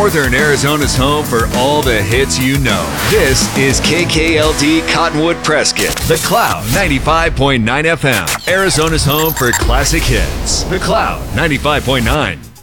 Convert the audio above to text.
Northern Arizona's home for all the hits you know. This is KKLD Cottonwood Prescott, The Cloud 95.9 FM, Arizona's home for classic hits. The Cloud 95.9.